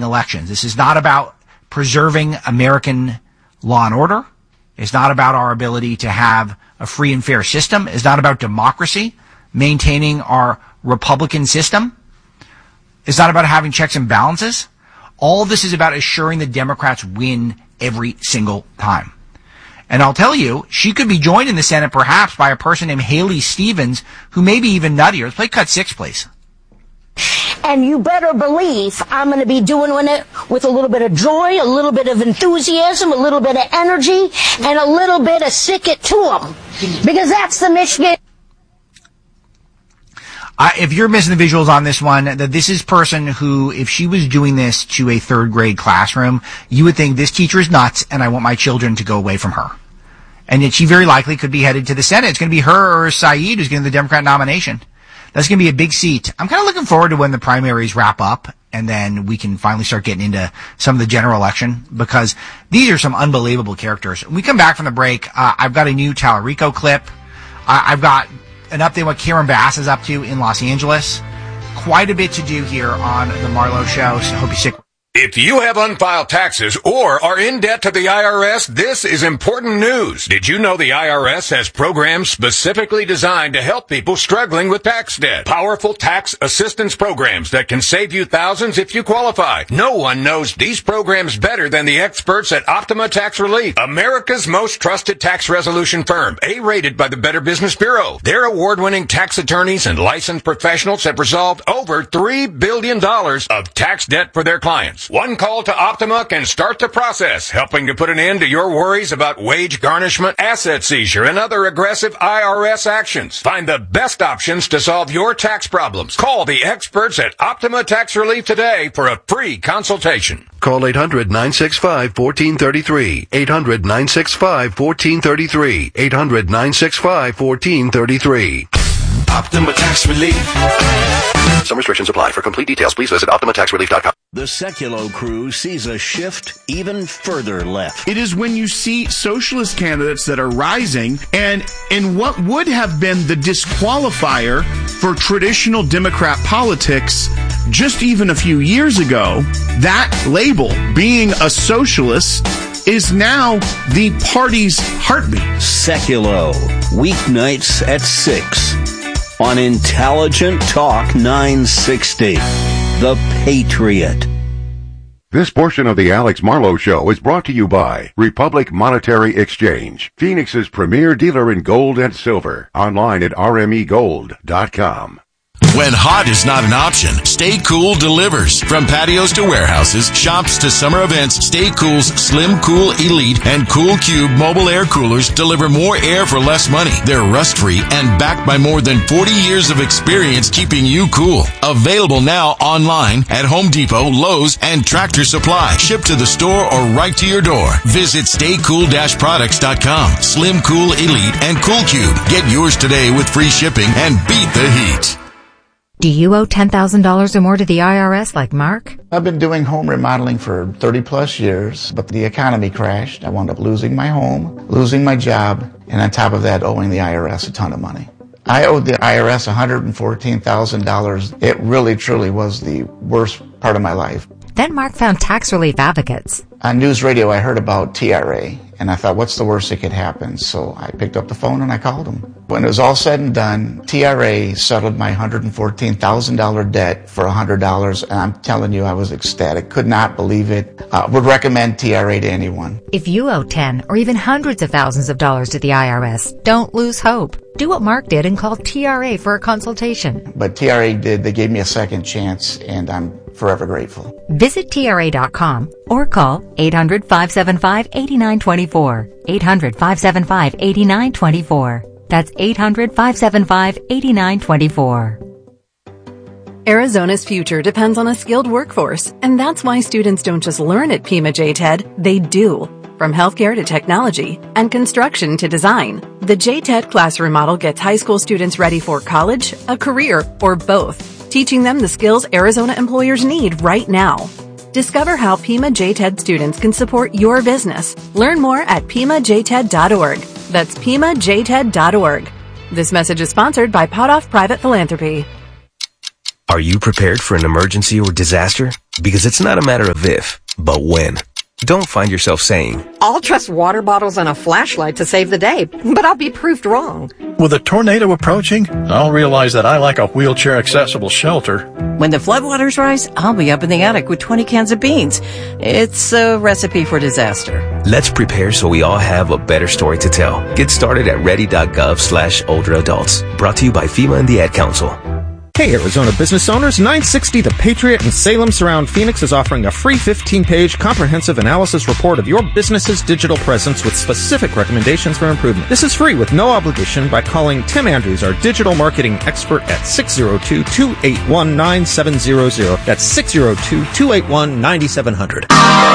elections. This is not about preserving American law and order. It's not about our ability to have a free and fair system. It's not about democracy, maintaining our Republican system. It's not about having checks and balances. All this is about assuring the Democrats win every single time. And I'll tell you, she could be joined in the Senate perhaps by a person named Haley Stevens, who may be even nuttier. Let's play cut 6, please. And you better believe I'm going to be doing it with a little bit of joy, a little bit of enthusiasm, a little bit of energy, and a little bit of sick it to them. Because that's the Michigan. If you're missing the visuals on this one, that this is person who, if she was doing this to a third grade classroom, you would think this teacher is nuts and I want my children to go away from her. And yet she very likely could be headed to the Senate. It's going to be her or Saeed who's getting the Democrat nomination. That's going to be a big seat. I'm kind of looking forward to when the primaries wrap up and then we can finally start getting into some of the general election, because these are some unbelievable characters. When we come back from the break, I've got a new Tallarico clip. I've got an update on what Karen Bass is up to in Los Angeles. Quite a bit to do here on the Marlowe Show, so I hope you stick. If you have unfiled taxes or are in debt to the IRS, this is important news. Did you know the IRS has programs specifically designed to help people struggling with tax debt? Powerful tax assistance programs that can save you thousands if you qualify. No one knows these programs better than the experts at Optima Tax Relief, America's most trusted tax resolution firm, A-rated by the Better Business Bureau. Their award-winning tax attorneys and licensed professionals have resolved over $3 billion of tax debt for their clients. One call to Optima can start the process, helping to put an end to your worries about wage garnishment, asset seizure, and other aggressive IRS actions. Find the best options to solve your tax problems. Call the experts at Optima Tax Relief today for a free consultation. Call 800-965-1433. 800-965-1433. 800-965-1433. Optima Tax Relief. Some restrictions apply. For complete details, please visit OptimaTaxRelief.com. The Sekulow crew sees a shift even further left. It is when you see socialist candidates that are rising, and in what would have been the disqualifier for traditional Democrat politics just even a few years ago, that label, being a socialist, is now the party's heartbeat. Sekulow, weeknights at 6 on Intelligent Talk 960. The Patriot. This portion of the Alex Marlowe Show is brought to you by Republic Monetary Exchange, Phoenix's premier dealer in gold and silver. Online at rmegold.com. When hot is not an option, Stay Cool delivers. From patios to warehouses, shops to summer events, Stay Cool's Slim Cool Elite and Cool Cube mobile air coolers deliver more air for less money. They're rust-free and backed by more than 40 years of experience keeping you cool. Available now online at Home Depot, Lowe's, and Tractor Supply. Shipped to the store or right to your door. Visit StayCool-Products.com. Slim Cool Elite and Cool Cube. Get yours today with free shipping and beat the heat. Do you owe $10,000 or more to the IRS like Mark? I've been doing home remodeling for 30 plus years, but the economy crashed. I wound up losing my home, losing my job, and on top of that, owing the IRS a ton of money. I owed the IRS $114,000. It really, truly was the worst part of my life. Then Mark found Tax Relief Advocates. On news radio, I heard about TRA, and I thought, what's the worst that could happen? So I picked up the phone and I called them. When it was all said and done, TRA settled my $114,000 debt for $100, and I'm telling you, I was ecstatic. Could not believe it. Would recommend TRA to anyone. If you owe 10 or even hundreds of thousands of dollars to the IRS, don't lose hope. Do what Mark did and call TRA for a consultation. But TRA did. They gave me a second chance, and I'm forever grateful. Visit TRA.com or call 800-575-8924. 800-575-8924. That's 800-575-8924. Arizona's future depends on a skilled workforce, and that's why students don't just learn at Pima JTED, they do. From healthcare to technology and construction to design, the JTED classroom model gets high school students ready for college, a career, or both, teaching them the skills Arizona employers need right now. Discover how Pima JTED students can support your business. Learn more at PimaJTED.org. That's PimaJTED.org. This message is sponsored by Potoff Private Philanthropy. Are you prepared for an emergency or disaster? Because it's not a matter of if, but when. Don't find yourself saying, I'll trust water bottles and a flashlight to save the day, but I'll be proved wrong. With a tornado approaching, I'll realize that I like a wheelchair-accessible shelter. When the floodwaters rise, I'll be up in the attic with 20 cans of beans. It's a recipe for disaster. let's prepare so we all have a better story to tell. Get started at ready.gov/older adults. Brought to you by FEMA and the Ad Council. Hey, Arizona business owners, 960 The Patriot in Salem Surround Phoenix is offering a free 15-page comprehensive analysis report of your business's digital presence with specific recommendations for improvement. This is free with no obligation by calling Tim Andrews, our digital marketing expert, at 602-281-9700. That's 602-281-9700.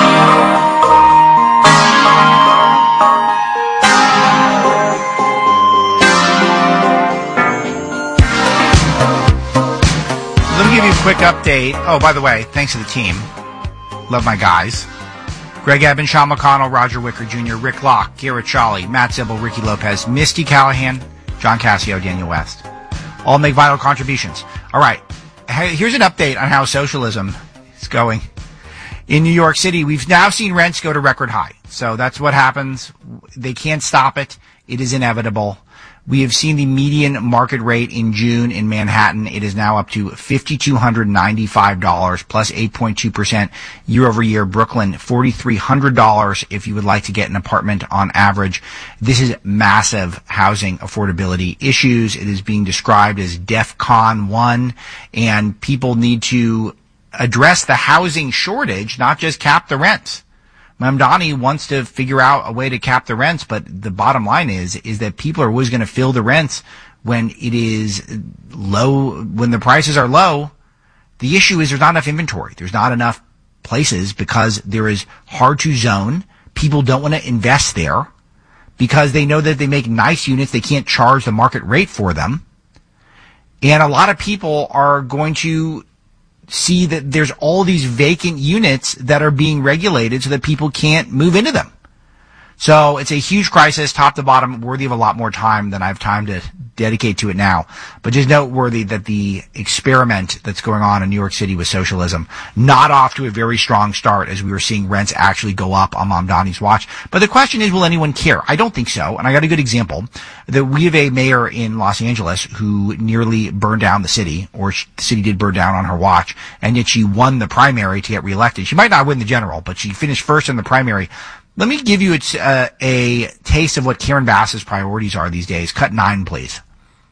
Let me give you a quick update. Oh, by the way, thanks to the team. Love my guys. Greg Eben, Sean McConnell, Roger Wicker Jr., Rick Locke, Garrett Shawley, Matt Zibble, Ricky Lopez, Misty Callahan, John Cassio, Daniel West. All make vital contributions. All right. Here's an update on how socialism is going. In New York City, we've now seen rents go to record high. So that's what happens. They can't stop it. It is inevitable. We have seen the median market rate in June in Manhattan. It is now up to $5,295 plus 8.2% year over year. Brooklyn, $4,300 if you would like to get an apartment on average. This is massive housing affordability issues. It is being described as DEFCON 1, and people need to address the housing shortage, not just cap the rents. Mamdani wants to figure out a way to cap the rents, but the bottom line is that people are always going to fill the rents when it is low, when the prices are low. The issue is there's not enough inventory. There's not enough places because there is hard to zone. People don't want to invest there because they know that they make nice units. They can't charge the market rate for them. And a lot of people are going to see that there's all these vacant units that are being regulated so that people can't move into them. So it's a huge crisis, top to bottom, worthy of a lot more time than I have time to dedicate to it now. But just noteworthy that the experiment that's going on in New York City with socialism, not off to a very strong start as we were seeing rents actually go up on Mamdani's watch. But the question is, will anyone care? I don't think so. And I got a good example that we have a mayor in Los Angeles who nearly burned down the city, or the city did burn down on her watch, and yet she won the primary to get reelected. She might not win the general, but she finished first in the primary. Let me give you a taste of what Karen Bass's priorities are these days. Cut 9, please.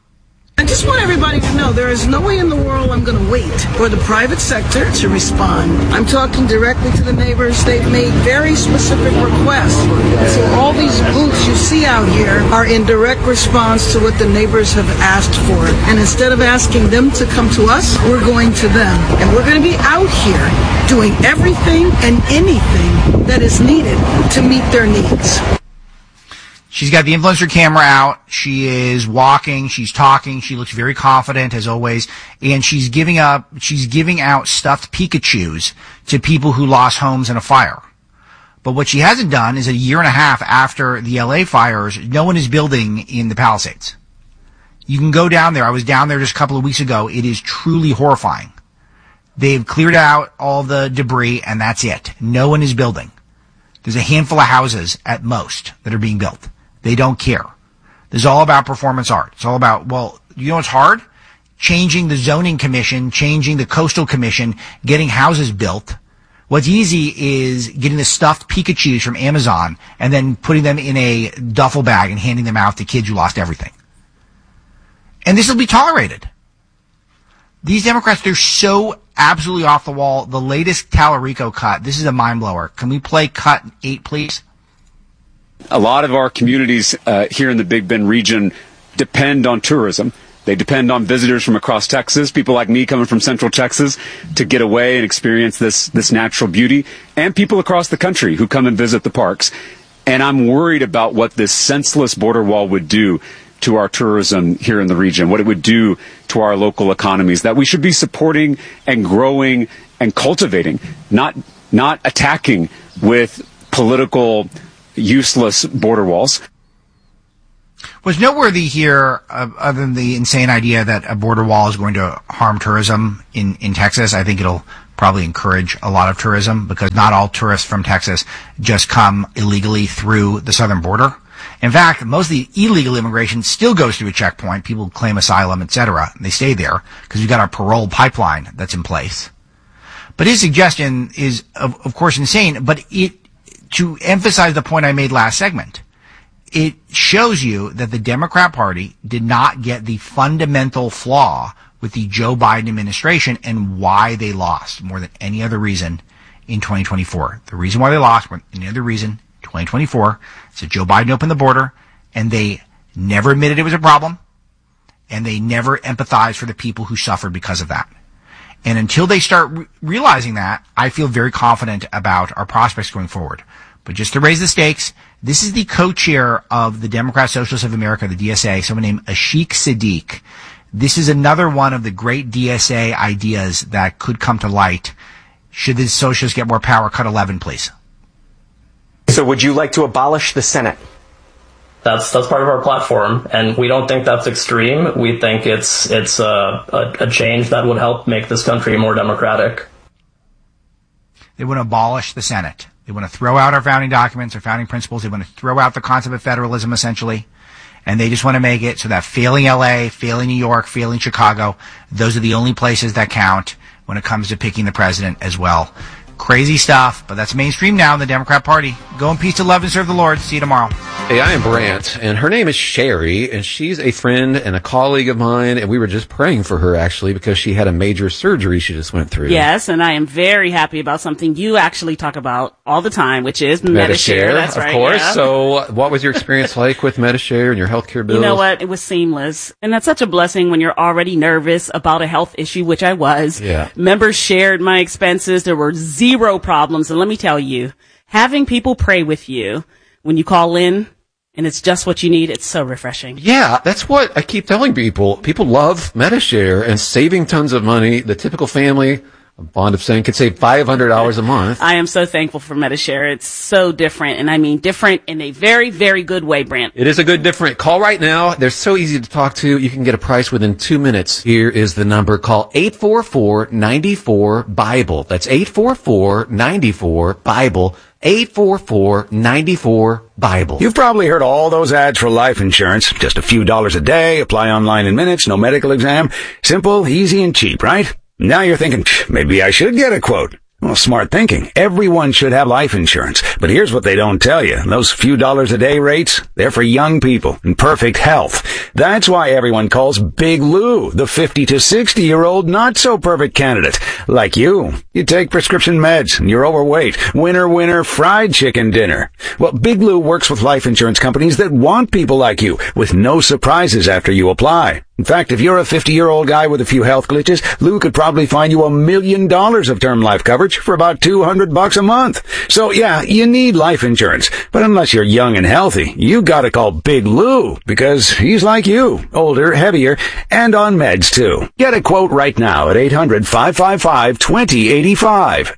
I just want everybody to know there is no way in the world I'm going to wait for the private sector to respond. I'm talking directly to the neighbors. They've made very specific requests. And so all these booths you see out here are in direct response to what the neighbors have asked for. And instead of asking them to come to us, we're going to them. And we're going to be out here doing everything and anything that is needed to meet their needs. She's got the influencer camera out. She is walking. She's talking. She looks very confident as always. And she's giving out stuffed Pikachus to people who lost homes in a fire. But what she hasn't done is a year and a half after the LA fires, no one is building in the Palisades. You can go down there. I was down there just a couple of weeks ago. It is truly horrifying. They've cleared out all the debris and that's it. No one is building. There's a handful of houses at most that are being built. They don't care. This is all about performance art. It's all about, well, you know what's hard? Changing the zoning commission, changing the coastal commission, getting houses built. What's easy is getting the stuffed Pikachus from Amazon and then putting them in a duffel bag and handing them out to kids who lost everything. And this will be tolerated. These Democrats, they're so absolutely off the wall. The latest Tallarico cut, this is a mind blower. Can we play cut 8, please? A lot of our communities here in the Big Bend region depend on tourism. They depend on visitors from across Texas, people like me coming from Central Texas, to get away and experience this natural beauty, and people across the country who come and visit the parks. And I'm worried about what this senseless border wall would do to our tourism here in the region, what it would do to our local economies, that we should be supporting and growing and cultivating, not attacking with political useless border walls. What's noteworthy here, other than the insane idea that a border wall is going to harm tourism in Texas, I think it'll probably encourage a lot of tourism, because not all tourists from Texas just come illegally through the southern border. In fact, most of the illegal immigration still goes through a checkpoint. People claim asylum, etc. They stay there because we've got our parole pipeline that's in place. But his suggestion is, of course, insane. But to emphasize the point I made last segment, it shows you that the Democrat Party did not get the fundamental flaw with the Joe Biden administration and why they lost more than any other reason in 2024. The reason why they lost more than any other reason 2024. So Joe Biden opened the border, and they never admitted it was a problem, and they never empathized for the people who suffered because of that. And until they start realizing that, I feel very confident about our prospects going forward. But just to raise the stakes, this is the co-chair of the Democrat Socialists of America, the DSA, someone named Ashik Siddiq. This is another one of the great DSA ideas that could come to light. Should the socialists get more power, cut 11, please. So would you like to abolish the Senate? That's part of our platform, and we don't think that's extreme. We think it's a change that would help make this country more democratic. They want to abolish the Senate. They want to throw out our founding documents, our founding principles. They want to throw out the concept of federalism, essentially. And they just want to make it so that failing LA, failing New York, failing Chicago, those are the only places that count when it comes to picking the president as well. Crazy stuff, but that's mainstream now in the Democrat Party. Go in peace to love and serve the Lord. See you tomorrow. Hey, I am Brant, and her name is Sherry, and she's a friend and a colleague of mine, and we were just praying for her, actually, because she had a major surgery she just went through. Yes, and I am very happy about something you actually talk about all the time, which is Medi-Share. That's right, of course. Yeah. So what was your experience like with Medi-Share and your healthcare bills? You know what? It was seamless. And that's such a blessing when you're already nervous about a health issue, which I was. Yeah. Members shared my expenses. There were zero problems. And let me tell you, having people pray with you when you call in and it's just what you need, it's so refreshing. Yeah, that's what I keep telling people. People love Medi-Share and saving tons of money. The typical family, I'm fond of saying, could save $500 a month. I am so thankful for Medi-Share. It's so different, and I mean different in a very, very good way, Brant. It is a good different. Call right now. They're so easy to talk to. You can get a price within 2 minutes. Here is the number. Call 844-94-BIBLE. That's 844-94-BIBLE. 844-94-BIBLE. You've probably heard all those ads for life insurance. Just a few dollars a day, apply online in minutes, no medical exam. Simple, easy, and cheap, right? Now you're thinking, maybe I should get a quote. Well, smart thinking. Everyone should have life insurance. But here's what they don't tell you. Those few dollars a day rates, they're for young people in perfect health. That's why everyone calls Big Lou the 50 to 60-year-old not-so-perfect candidate. Like you. You take prescription meds and you're overweight. Winner, fried chicken dinner. Well, Big Lou works with life insurance companies that want people like you with no surprises after you apply. In fact, if you're a 50-year-old guy with a few health glitches, Lou could probably find you $1 million of term life coverage for about $200 a month. So yeah, you need life insurance. But unless you're young and healthy, you gotta call Big Lou, because he's like you, older, heavier, and on meds too. Get a quote right now at 800-555-2085.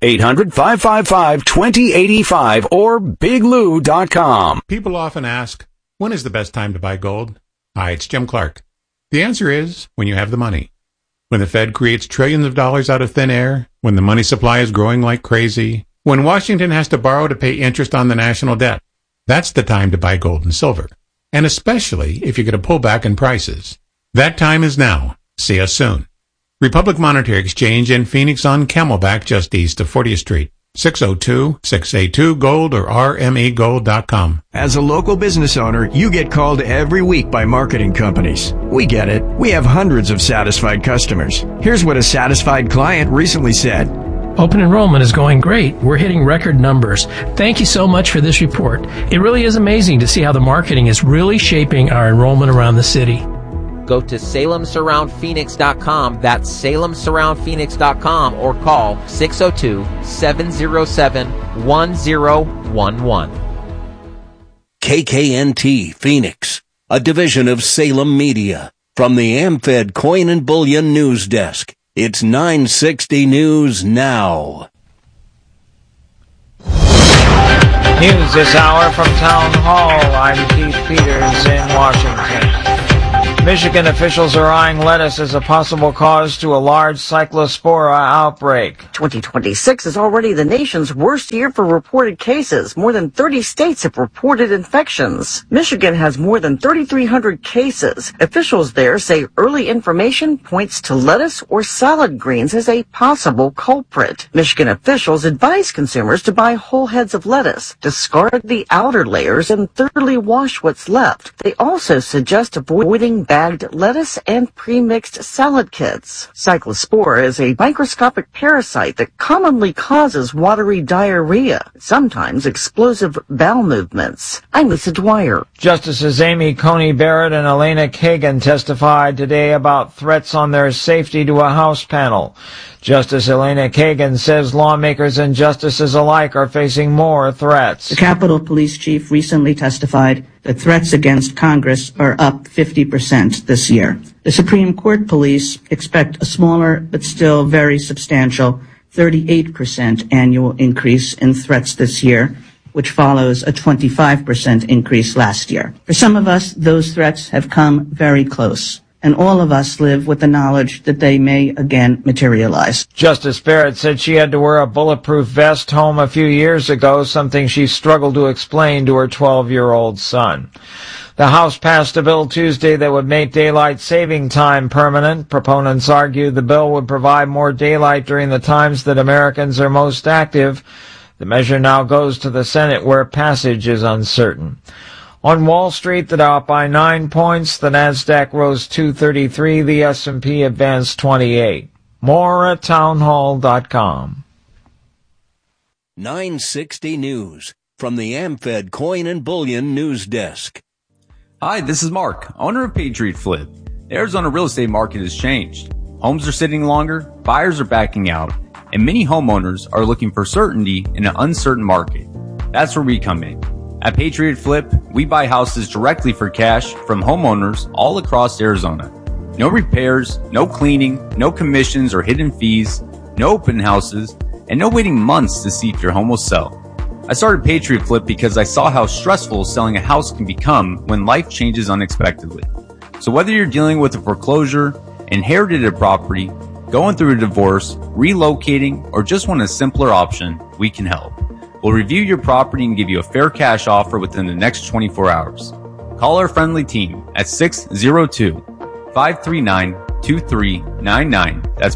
800-555-2085 or biglou.com. People often ask, when is the best time to buy gold? Hi, it's Jim Clark. The answer is when you have the money. When the Fed creates trillions of dollars out of thin air, when the money supply is growing like crazy, when Washington has to borrow to pay interest on the national debt. That's the time to buy gold and silver. And especially if you get a pullback in prices. That time is now. See us soon. Republic Monetary Exchange in Phoenix on Camelback just east of 40th Street. 602-682-GOLD or rmegold.com. As a local business owner, you get called every week by marketing companies. We get it. We have hundreds of satisfied customers. Here's what a satisfied client recently said. Open enrollment is going great. We're hitting record numbers. Thank you so much for this report. It really is amazing to see how the marketing is really shaping our enrollment around the city. Go to SalemSurroundPhoenix.com. That's SalemSurroundPhoenix.com or call 602-707-1011. KKNT Phoenix, a division of Salem Media. From the AmFed Coin and Bullion News Desk, it's 960 News Now. News this hour from Town Hall. I'm Keith Peters in Washington. Michigan officials are eyeing lettuce as a possible cause to a large cyclospora outbreak. 2026 is already the nation's worst year for reported cases. More than 30 states have reported infections. Michigan has more than 3,300 cases. Officials there say early information points to lettuce or salad greens as a possible culprit. Michigan officials advise consumers to buy whole heads of lettuce, discard the outer layers, and thoroughly wash what's left. They also suggest avoiding bagged lettuce and pre-mixed salad kits. Cyclospora is a microscopic parasite that commonly causes watery diarrhea, sometimes explosive bowel movements. I'm Lisa Dwyer. Justices Amy Coney Barrett and Elena Kagan testified today about threats on their safety to a House panel. Justice Elena Kagan says lawmakers and justices alike are facing more threats. The Capitol Police Chief recently testified that threats against Congress are up 50% this year. The Supreme Court police expect a smaller but still very substantial 38% annual increase in threats this year, which follows a 25% increase last year. For some of us, those threats have come very close, and all of us live with the knowledge that they may again materialize. Justice Barrett said she had to wear a bulletproof vest home a few years ago, something she struggled to explain to her 12-year-old son. The House passed a bill Tuesday that would make daylight saving time permanent. Proponents argued the bill would provide more daylight during the times that Americans are most active. The measure now goes to the Senate, where passage is uncertain. On Wall Street, the Dow up by 9 points, the Nasdaq rose 233, the S&P advanced 28. More at townhall.com. 960 News from the AmFed Coin and Bullion News Desk. Hi, this is Mark, owner of Patriot Flip. The Arizona real estate market has changed. Homes are sitting longer, buyers are backing out, and many homeowners are looking for certainty in an uncertain market. That's where we come in. At Patriot Flip, we buy houses directly for cash from homeowners all across Arizona. No repairs, no cleaning, no commissions or hidden fees, no open houses, and no waiting months to see if your home will sell. I started Patriot Flip because I saw how stressful selling a house can become when life changes unexpectedly. So whether you're dealing with a foreclosure, inherited a property, going through a divorce, relocating, or just want a simpler option, we can help. We'll review your property and give you a fair cash offer within the next 24 hours. Call our friendly team at 602-539-2399. That's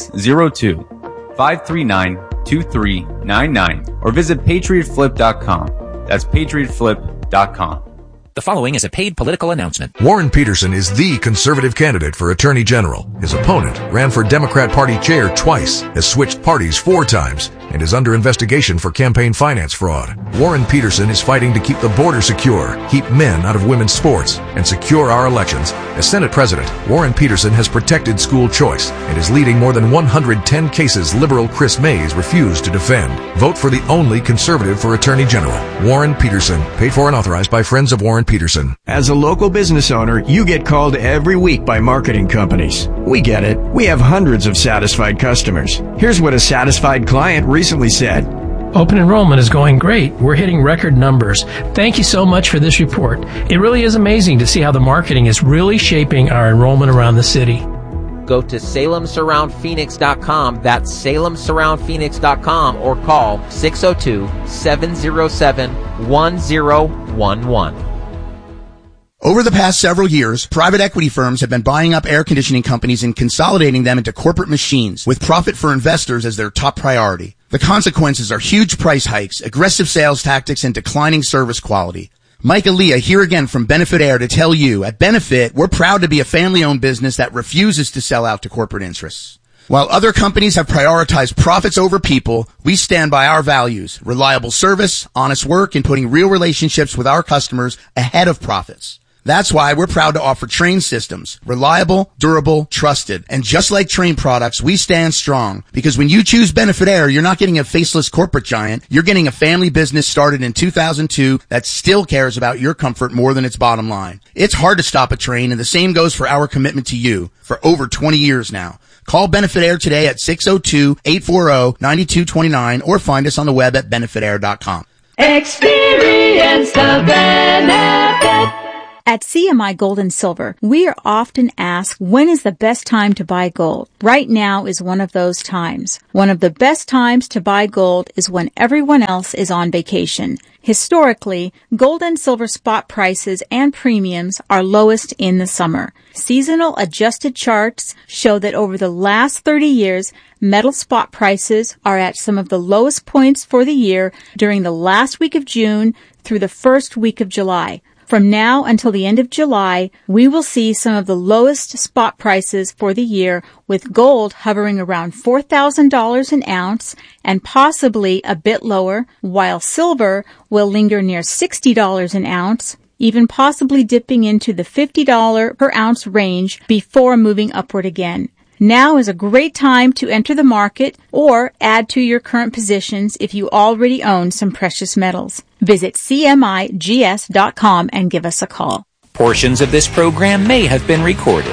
602-539-2399. Or visit patriotflip.com. That's patriotflip.com. The following is a paid political announcement. Warren Peterson is the conservative candidate for Attorney General. His opponent ran for Democrat Party chair twice, has switched parties 4 times, and is under investigation for campaign finance fraud. Warren Peterson is fighting to keep the border secure, keep men out of women's sports, and secure our elections. As Senate President, Warren Peterson has protected school choice and is leading more than 110 cases liberal Chris Mays refused to defend. Vote for the only conservative for Attorney General, Warren Peterson. Paid for and authorized by Friends of Warren Peterson. As a local business owner, you get called every week by marketing companies. We get it. We have hundreds of satisfied customers. Here's what a satisfied client recently said. Open enrollment is going great. We're hitting record numbers. Thank you so much for this report. It really is amazing to see how the marketing is really shaping our enrollment around the city. Go to SalemSurroundPhoenix.com. That's SalemSurroundPhoenix.com or call 602-707-1011. Over the past several years, private equity firms have been buying up air conditioning companies and consolidating them into corporate machines, with profit for investors as their top priority. The consequences are huge price hikes, aggressive sales tactics, and declining service quality. Mike Aaliyah here again from Benefit Air to tell you, at Benefit, we're proud to be a family-owned business that refuses to sell out to corporate interests. While other companies have prioritized profits over people, we stand by our values: reliable service, honest work, and putting real relationships with our customers ahead of profits. That's why we're proud to offer Trane systems. Reliable, durable, trusted. And just like Trane products, we stand strong. Because when you choose Benefit Air, you're not getting a faceless corporate giant. You're getting a family business started in 2002 that still cares about your comfort more than its bottom line. It's hard to stop a Trane, and the same goes for our commitment to you for over 20 years now. Call Benefit Air today at 602-840-9229 or find us on the web at benefitair.com. Experience the benefit. At CMI Gold and Silver, we are often asked, when is the best time to buy gold? Right now is one of those times. One of the best times to buy gold is when everyone else is on vacation. Historically, gold and silver spot prices and premiums are lowest in the summer. Seasonal adjusted charts show that over the last 30 years, metal spot prices are at some of the lowest points for the year during the last week of June through the first week of July. From now until the end of July, we will see some of the lowest spot prices for the year, with gold hovering around $4,000 an ounce and possibly a bit lower, while silver will linger near $60 an ounce, even possibly dipping into the $50 per ounce range before moving upward again. Now is a great time to enter the market or add to your current positions if you already own some precious metals. Visit CMIGS.com and give us a call. Portions of this program may have been recorded.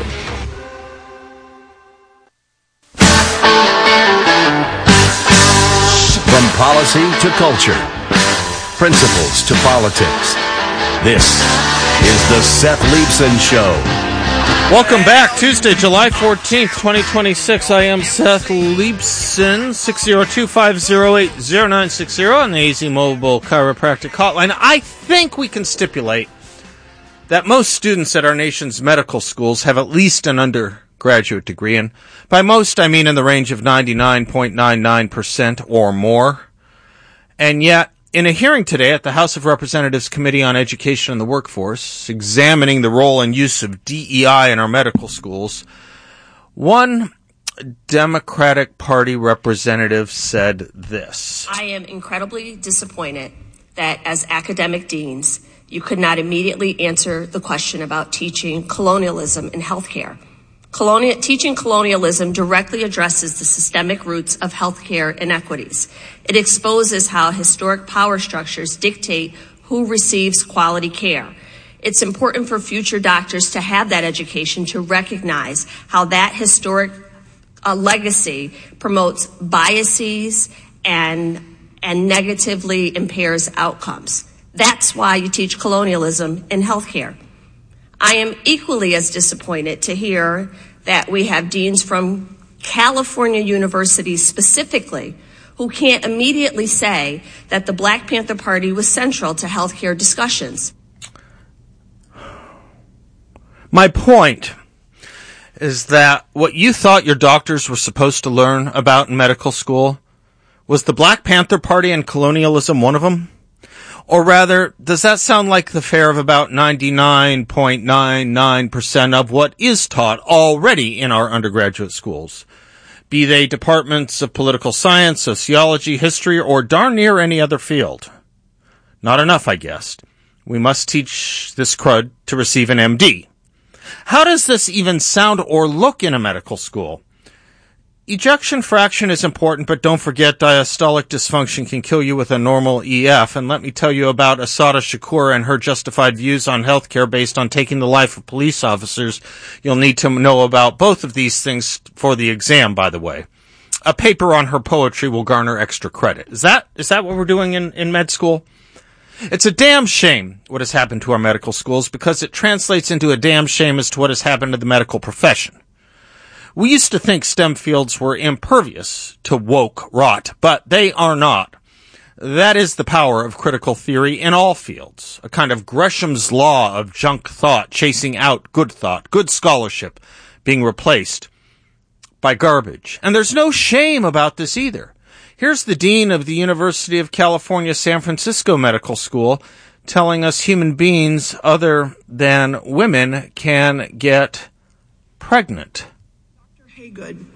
From policy to culture, principles to politics, this is the Seth Leibsohn Show. Welcome back. Tuesday, July 14th, 2026. I am Seth Leibsohn, 602-508-0960 on the AZ Mobile Chiropractic Hotline. I think we can stipulate that most students at our nation's medical schools have at least an undergraduate degree, and by most I mean in the range of 99.99% or more. And yet, in a hearing today at the House of Representatives Committee on Education and the Workforce, examining the role and use of DEI in our medical schools, one Democratic Party representative said this. I am incredibly disappointed that as academic deans, you could not immediately answer the question about teaching colonialism in healthcare. Teaching colonialism directly addresses the systemic roots of healthcare inequities. It exposes how historic power structures dictate who receives quality care. It's important for future doctors to have that education to recognize how that historic legacy promotes biases and negatively impairs outcomes. That's why you teach colonialism in healthcare. I am equally as disappointed to hear that we have deans from California universities specifically who can't immediately say that the Black Panther Party was central to healthcare discussions. My point is that what you thought your doctors were supposed to learn about in medical school, was the Black Panther Party and colonialism one of them? Or rather, does that sound like the fare of about 99.99% of what is taught already in our undergraduate schools? Be they departments of political science, sociology, history, or darn near any other field. Not enough, I guessed. We must teach this crud to receive an MD. How does this even sound or look in a medical school? Ejection fraction is important, but don't forget diastolic dysfunction can kill you with a normal EF. And let me tell you about Asada Shakur and her justified views on healthcare based on taking the life of police officers. You'll need to know about both of these things for the exam, by the way. A paper on her poetry will garner extra credit. Is that what we're doing in med school? It's a damn shame what has happened to our medical schools, because it translates into a damn shame as to what has happened to the medical profession. We used to think STEM fields were impervious to woke rot, but they are not. That is the power of critical theory in all fields, a kind of Gresham's law of junk thought chasing out good thought, good scholarship being replaced by garbage. And there's no shame about this either. Here's the dean of the University of California, San Francisco Medical School telling us human beings other than women can get pregnant. Good.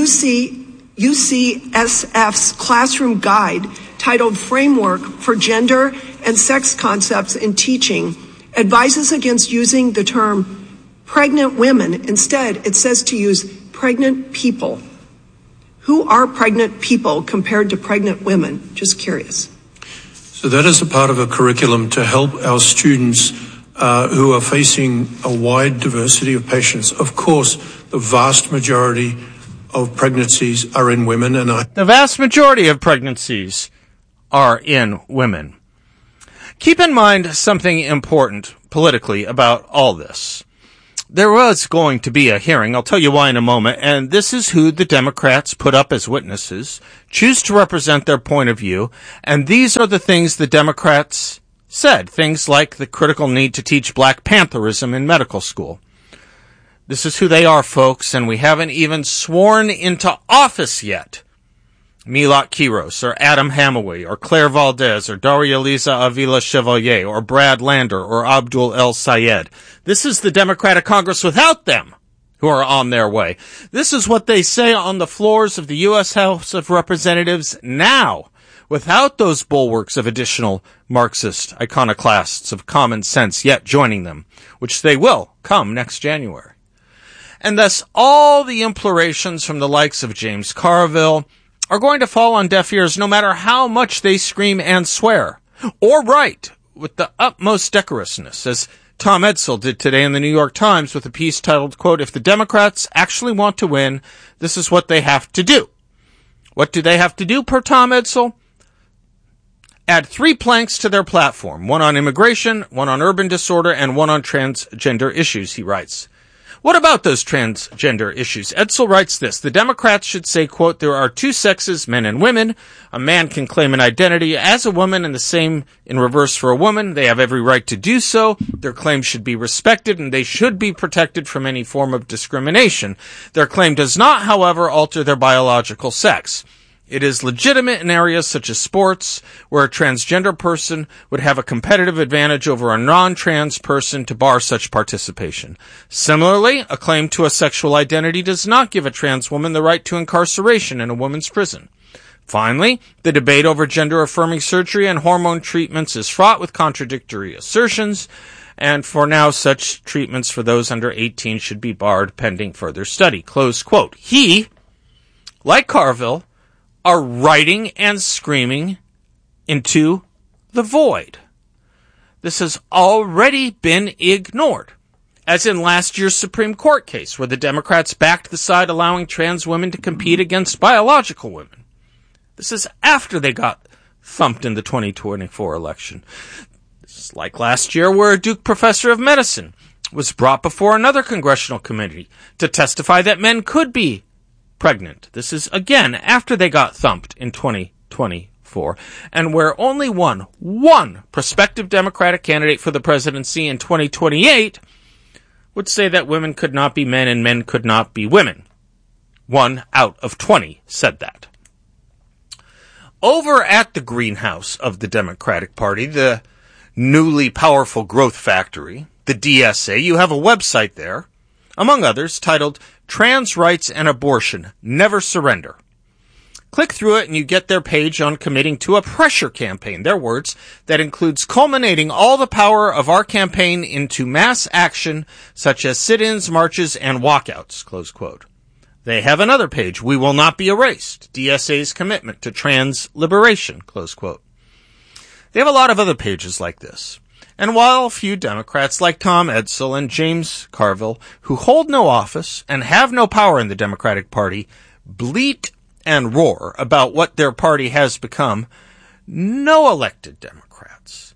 UCSF's classroom guide titled Framework for Gender and Sex Concepts in Teaching advises against using the term pregnant women. Instead, it says to use pregnant people. Who are pregnant people compared to pregnant women? Just curious. So that is a part of a curriculum to help our students who are facing a wide diversity of patients. Of course, the vast majority of pregnancies are in women, and the vast majority of pregnancies are in women. Keep in mind something important politically about all this. There was going to be a hearing, I'll tell you why in a moment, and this is who the Democrats put up as witnesses, choose to represent their point of view, and these are the things the Democrats said, things like the critical need to teach Black Pantherism in medical school. This is who they are, folks, and we haven't even sworn into office yet. Milot Quiros, or Adam Hamaway, or Claire Valdez, or Daria Lisa Avila Chevalier, or Brad Lander, or Abdul El Sayed. This is the Democratic Congress without them, who are on their way. This is what they say on the floors of the U.S. House of Representatives now, without those bulwarks of additional Marxist iconoclasts of common sense yet joining them, which they will come next January. And thus all the implorations from the likes of James Carville are going to fall on deaf ears no matter how much they scream and swear, or write with the utmost decorousness, as Tom Edsall did today in the New York Times with a piece titled, quote, "If the Democrats actually want to win, this is what they have to do." What do they have to do, per Tom Edsall? Add 3 planks to their platform, one on immigration, one on urban disorder, and one on transgender issues, he writes. What about those transgender issues? Edsall writes this: the Democrats should say, quote, "There are 2 sexes, men and women. A man can claim an identity as a woman and the same in reverse for a woman. They have every right to do so. Their claims should be respected and they should be protected from any form of discrimination. Their claim does not, however, alter their biological sex. It is legitimate in areas such as sports, where a transgender person would have a competitive advantage over a non-trans person to bar such participation. Similarly, a claim to a sexual identity does not give a trans woman the right to incarceration in a woman's prison. Finally, the debate over gender-affirming surgery and hormone treatments is fraught with contradictory assertions, and for now such treatments for those under 18 should be barred pending further study." Close quote. He, like Carville, are writing and screaming into the void. This has already been ignored, as in last year's Supreme Court case, where the Democrats backed the side allowing trans women to compete against biological women. This is after they got thumped in the 2024 election. This is like last year, where a Duke professor of medicine was brought before another congressional committee to testify that men could be pregnant. This is again after they got thumped in 2024, and where only one prospective Democratic candidate for the presidency in 2028 would say that women could not be men and men could not be women. 1 out of 20 said that. Over at the greenhouse of the Democratic Party, the newly powerful growth factory, the DSA, you have a website there, among others, titled Trans Rights and Abortion, Never Surrender. Click through it and you get their page on committing to a pressure campaign, their words, that includes culminating all the power of our campaign into mass action such as sit-ins, marches, and walkouts, close quote. They have another page, We Will Not Be Erased, DSA's commitment to trans liberation, close quote. They have a lot of other pages like this. And while a few Democrats like Tom Edsall and James Carville, who hold no office and have no power in the Democratic Party, bleat and roar about what their party has become, no elected Democrats,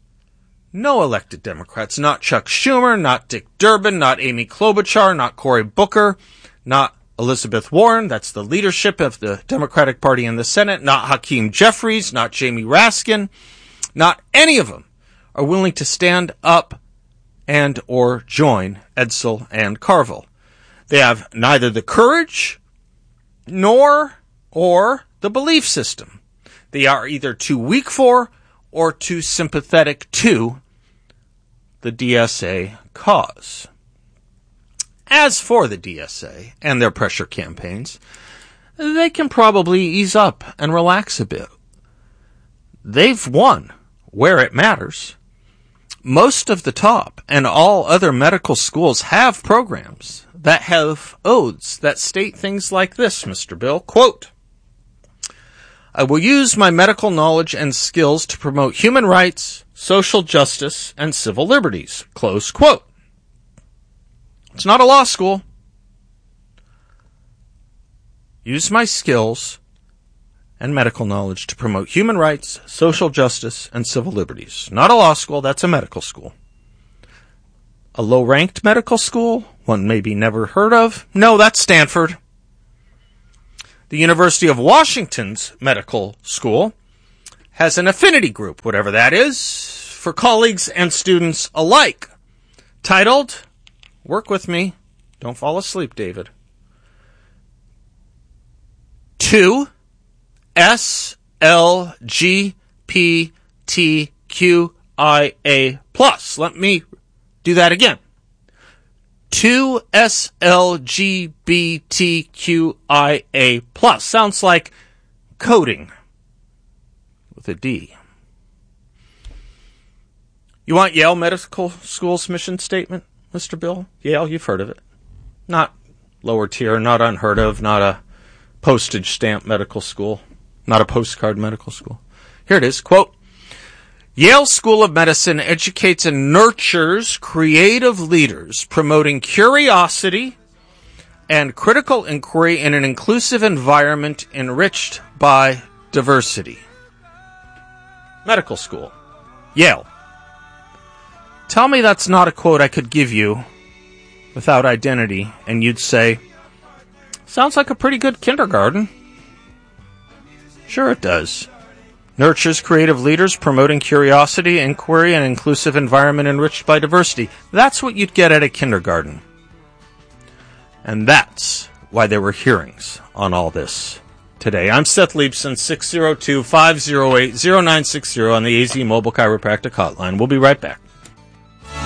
not Chuck Schumer, not Dick Durbin, not Amy Klobuchar, not Cory Booker, not Elizabeth Warren, that's the leadership of the Democratic Party in the Senate, not Hakeem Jeffries, not Jamie Raskin, not any of them are willing to stand up and or join Edsall and Carville. They have neither the courage nor or the belief system. They are either too weak for or too sympathetic to the DSA cause. As for the DSA and their pressure campaigns, they can probably ease up and relax a bit. They've won where it matters. Most of the top and all other medical schools have programs that have oaths that state things like this, Mr. Bill, quote, "I will use my medical knowledge and skills to promote human rights, social justice, and civil liberties," close quote. It's not a law school. Use my skills and medical knowledge to promote human rights, social justice, and civil liberties. Not a law school, that's a medical school. A low-ranked medical school, one maybe never heard of? No, that's Stanford. The University of Washington's medical school has an affinity group, whatever that is, for colleagues and students alike, titled, work with me, don't fall asleep, David, 2SLGBTQIA+. Let me do that again. 2SLGBTQIA+. Sounds like coding with a D. You want Yale Medical School's mission statement, Mr. Bill? Yale, you've heard of it. Not lower tier, not unheard of, not a postage stamp medical school, not a postcard medical school. Here it is, quote, Yale School of Medicine educates and nurtures creative leaders, promoting curiosity and critical inquiry in an inclusive environment enriched by diversity. Medical school. Yale. Tell me that's not a quote I could give you without identity, and you'd say, sounds like a pretty good kindergarten. Sure it does. Nurtures creative leaders, promoting curiosity, inquiry, and inclusive environment enriched by diversity. That's what you'd get at a kindergarten. And that's why there were hearings on all this today. I'm Seth Leibson, 602-508-0960 on the AZ Mobile Chiropractic Hotline. We'll be right back.